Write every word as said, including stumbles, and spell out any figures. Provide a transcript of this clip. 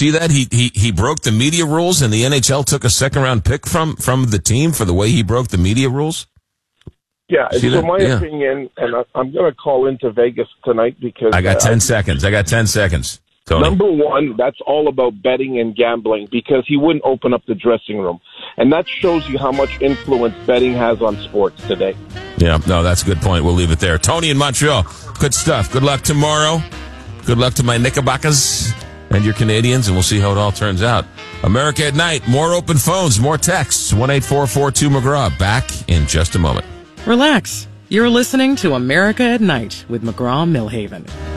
see that? He, he, he broke the media rules and the N H L took a second round pick from, from the team for the way he broke the media rules? Yeah, See so that? my Yeah. opinion, and I, I'm going to call into Vegas tonight because... I got ten uh, seconds. I got ten seconds. Tony. Number one, that's all about betting and gambling because he wouldn't open up the dressing room. And that shows you how much influence betting has on sports today. Yeah, no, that's a good point. We'll leave it there. Tony in Montreal, good stuff. Good luck tomorrow. Good luck to my Knickerbockers and your Canadians, and we'll see how it all turns out. America at Night, more open phones, more texts. one eight four four two McGraw. Back in just a moment. Relax. You're listening to America at Night with McGraw Millhaven.